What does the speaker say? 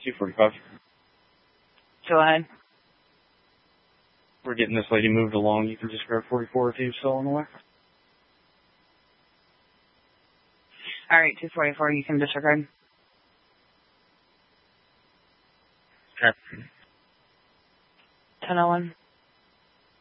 245. Go ahead. We're getting this lady moved along. You can just grab 44 if you're still on the way. All right, 244, you can disregard. Okay. 1001.